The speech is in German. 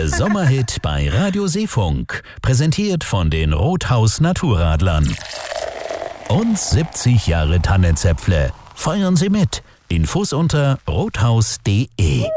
Der Sommerhit bei Radio Seefunk, präsentiert von den Rothaus Naturradlern. Und 70 Jahre Tannenzäpfle. Feiern Sie mit. Infos unter rothaus.de.